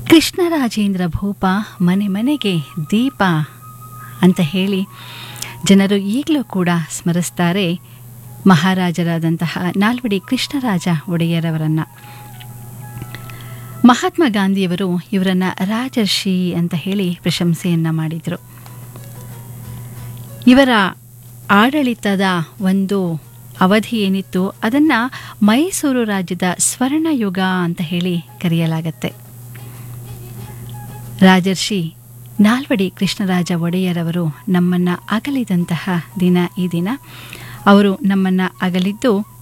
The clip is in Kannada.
ಕೃಷ್ಣರಾಜೇಂದ್ರ ಭೂಪ ಮನೆ ಮನೆಗೆ ದೀಪ ಅಂತ ಹೇಳಿ ಜನರು ಈಗಲೂ ಕೂಡ ಸ್ಮರಿಸ್ತಾರೆ ಮಹಾರಾಜರಾದಂತಹ ನಾಲ್ವಡಿ ಕೃಷ್ಣರಾಜ ಒಡೆಯರವರನ್ನು. ಮಹಾತ್ಮ ಗಾಂಧಿಯವರು ಇವರನ್ನು ರಾಜರ್ಷಿ ಅಂತ ಹೇಳಿ ಪ್ರಶಂಸೆಯನ್ನು ಮಾಡಿದರು. ಇವರ ಆಡಳಿತದ ಒಂದು ಅವಧಿ ಏನಿತ್ತು ಅದನ್ನು ಮೈಸೂರು ರಾಜ್ಯದ ಸ್ವರ್ಣಯುಗ ಅಂತ ಹೇಳಿ ಕರೆಯಲಾಗತ್ತೆ. ರಾಜರ್ಷಿ ನಾಲ್ವಡಿ ಕೃಷ್ಣರಾಜ ಒಡೆಯರವರು ನಮ್ಮನ್ನು ಅಗಲಿದಂತಹ ದಿನ ಈ ದಿನ. ಅವರು ನಮ್ಮನ್ನು ಅಗಲಿದ್ದು